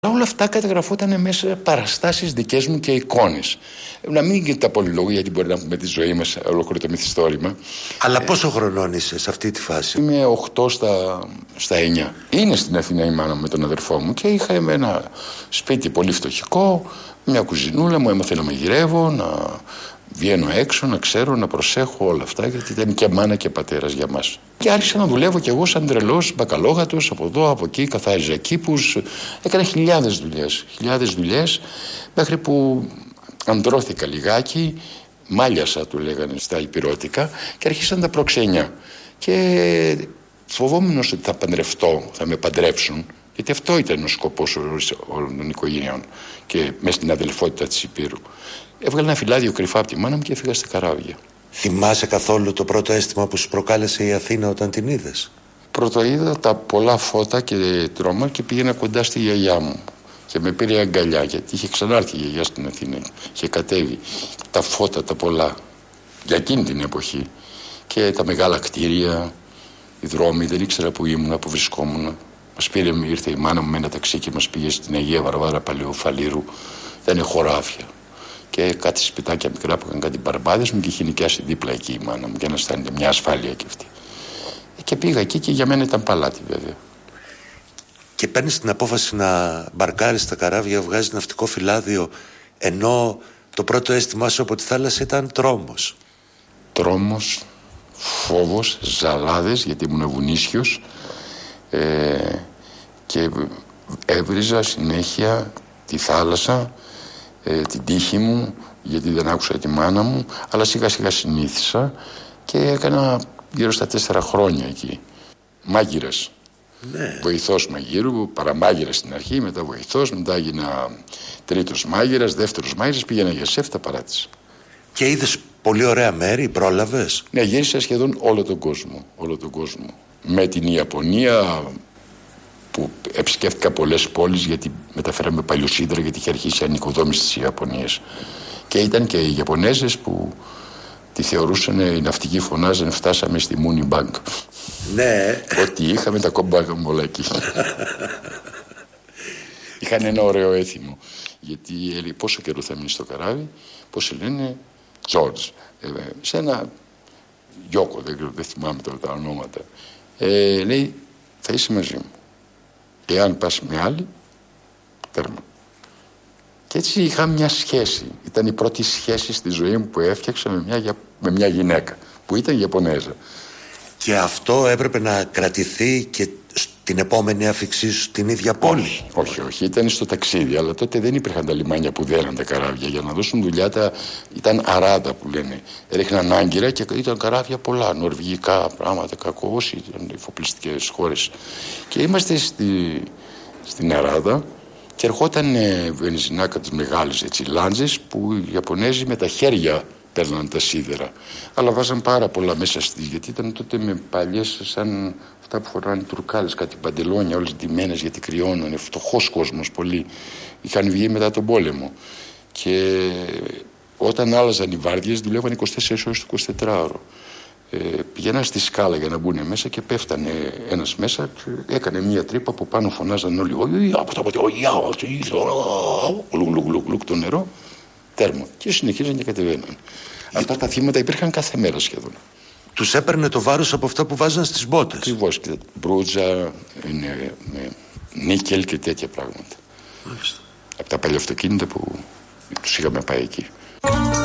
Όλα αυτά καταγραφόταν μέσα σε παραστάσεις δικές μου και εικόνες. Να μην τα πολυλογώ, γιατί μπορεί να πούμε τη ζωή μας ολόκληρο το μυθιστόρημα. Αλλά πόσο χρονών είσαι σε αυτή τη φάση? Είμαι 8 στα 9. Είναι στην Αθήνα η μάνα μου με τον αδερφό μου και είχα ένα σπίτι πολύ φτωχικό, μια κουζινούλα, μου έμαθε να μαγειρεύω, να βγαίνω έξω, να ξέρω, να προσέχω όλα αυτά, γιατί ήταν και μάνα και πατέρας για μας. Και άρχισα να δουλεύω κι εγώ σαν τρελός, μπακαλόγατος, από εδώ, από εκεί, καθάριζα κήπους. Έκανα χιλιάδες δουλειές, μέχρι που αντρώθηκα λιγάκι, μάλιασα του λέγανε στα υπηρώτικα, και άρχισαν τα προξενιά. Και φοβόμουν ότι θα παντρευτώ, θα με παντρέψουν, γιατί αυτό ήταν ο σκοπός όλων των οικογενειών και μέσα στην αδελφότητα της Υπήρου. Έβγαλα ένα φυλάδιο κρυφά από τη μάνα μου και έφυγα στα καράβια. Θυμάσαι καθόλου το πρώτο αίσθημα που σου προκάλεσε η Αθήνα όταν την είδες? Πρώτο είδα τα πολλά φώτα και τρόμα και πήγαινα κοντά στη γιαγιά μου. Και με πήρε αγκαλιά, γιατί είχε ξανάρθει η γιαγιά στην Αθήνα. Είχε κατέβει τα φώτα τα πολλά για εκείνη την εποχή. Και τα μεγάλα κτίρια, οι δρόμοι, δεν ήξερα που ήμουνα, που βρισκόμουν. Ήρθε η μάνα μου με ένα ταξί και μας πήγε στην Αγία Βαρβάρα Παλαιοφαλήρου. Ήταν χωράφια. Και κάτι σπιτάκια μικρά που είχαν κάτι μπαρμπάδες μου και είχε νοικιάσει δίπλα εκεί η μάνα μου, για να αισθάνεται μια ασφάλεια κι αυτή. Και πήγα εκεί και για μένα ήταν παλάτι, βέβαια. Και παίρνεις την απόφαση να μπαρκάρεις τα καράβια, βγάζεις ναυτικό φυλάδιο, ενώ το πρώτο αίσθημά σου από τη θάλασσα ήταν τρόμος. Τρόμος, φόβος, ζαλάδες, γιατί ήμουν βουνίσιος, και έβριζα συνέχεια τη θάλασσα, την τύχη μου, γιατί δεν άκουσα τη μάνα μου, αλλά σιγά σιγά συνήθισα και έκανα γύρω στα 4 χρόνια εκεί. Μάγειρας. Ναι. Βοηθός μαγείρου, παραμάγειρας στην αρχή, μετά βοηθός, μετά έγινα 3ος μάγειρας, 2ος μάγειρας, πήγαινα για σεφ, τα παράτησα. Και είδες πολύ ωραία μέρη, πρόλαβες? Ναι, γύρισα σχεδόν όλο τον κόσμο. Με την Ιαπωνία, που επισκέφτηκα πολλές πόλεις, γιατί μεταφέραμε παλιοσίδρα, γιατί είχε αρχίσει η ανοικοδόμηση της Ιαπωνίας. Και ήταν και οι Ιαπωνέζες που τη θεωρούσαν, οι ναυτικοί φωνάζαν, φτάσαμε στη Moon Bank. Ναι. Ότι είχαμε τα κόμπαγαμε όλα εκεί. Είχαν ένα ωραίο έθιμο, γιατί έλεγε πόσο καιρό θα μείνει στο καράβι, πώς λένε, George, σε ένα γιόκο, δεν θυμάμαι τώρα τα ονόματα, λέει, θα είσαι μαζί μου. Εάν πας με άλλη, τέρμα. Και έτσι είχα μια σχέση. Ήταν η πρώτη σχέση στη ζωή μου που έφτιαξα με μια γυναίκα, που ήταν Ιαπωνέζα. Και αυτό έπρεπε να κρατηθεί και στην επόμενη αφήξή σου στην ίδια πόλη? Όχι, ήταν στο ταξίδι, αλλά τότε δεν υπήρχαν τα λιμάνια που δέραν τα καράβια. Για να δώσουν δουλειά ήταν αράτα που λένε. Ρίχναν άγκυρα και ήταν καράβια πολλά, νορβηγικά πράγματα, κακώς, ήταν εφοπλιστικές χώρες. Και είμαστε στην αράδα και ερχόταν βενζινάκα τις μεγάλες λάντζες, που οι Ιαπωνέζοι με τα χέρια παίρναν τα σίδερα. Αλλά βάζαν πάρα πολλά μέσα στις, γιατί ήταν τότε με παλιές σαν αυτά που φοράνε οι Τουρκάλες, κάτι παντελόνια, όλες ντυμένες γιατί κρυώνανε. Φτωχός κόσμος πολύ. Είχαν βγει μετά τον πόλεμο. Και όταν άλλαζαν οι βάρδιες, δουλεύαν 24 ώρες το 24ωρο. Πηγαίναν στη σκάλα για να μπουν μέσα και πέφτανε ένας μέσα και έκανε μια τρύπα που πάνω φωνάζαν όλοι λουκ το νερό, τέρμα, και συνεχίζαν και κατεβαίναν. Αυτά τα θύματα υπήρχαν κάθε μέρα σχεδόν. Τους έπαιρνε το βάρος από αυτά που βάζαν στις μπότες? Ακριβώς, μπρούτζα, νίκελ και τέτοια πράγματα. Μάλιστα. Από τα παλιά αυτοκίνητα που τους είχαμε πάει εκεί.